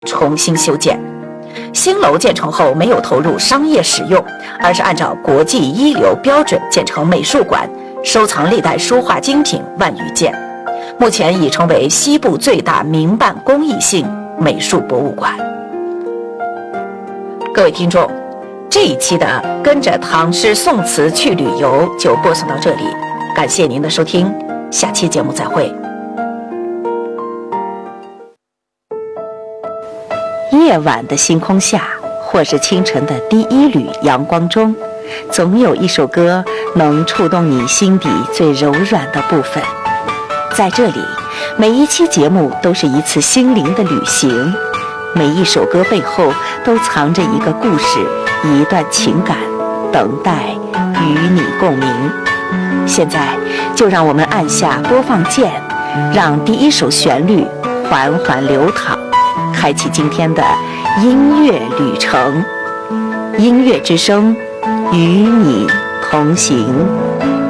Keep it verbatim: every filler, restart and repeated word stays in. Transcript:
重新修建。新楼建成后没有投入商业使用，而是按照国际一流标准建成美术馆，收藏历代书画精品万余件，目前已成为西部最大民办公益性美术博物馆。各位听众，这一期的跟着唐诗宋词去旅游就播送到这里，感谢您的收听，下期节目再会。夜晚的星空下，或是清晨的第一缕阳光中，总有一首歌能触动你心底最柔软的部分。在这里，每一期节目都是一次心灵的旅行，每一首歌背后都藏着一个故事，一段情感，等待与你共鸣。现在就让我们按下播放键，让第一首旋律缓缓流淌，开启今天的音乐旅程。音乐之声，与你同行。